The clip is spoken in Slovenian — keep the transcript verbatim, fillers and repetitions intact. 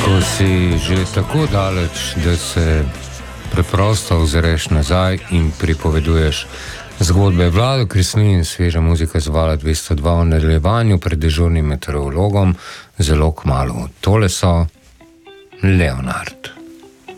ko si že tako daleč, da se preprosto ozreš nazaj in pripoveduješ zgodbe. Vlado Kreslin, sveža muzika z Vala dvesto dva v nadaljevanju pred dežurnim meteorologom, zelo kmalu. Tole so Leonard.